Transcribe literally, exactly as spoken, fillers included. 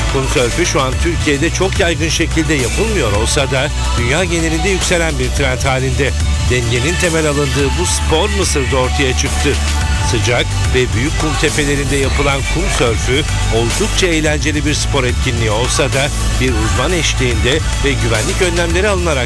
Kum sörfü şu an Türkiye'de çok yaygın şekilde yapılmıyor olsa da dünya genelinde yükselen bir trend halinde. Dengenin temel alındığı bu spor Mısır'da ortaya çıktı. Sıcak ve büyük kum tepelerinde yapılan kum sörfü oldukça eğlenceli bir spor etkinliği olsa da bir uzman eşliğinde ve güvenlik önlemleri alınarak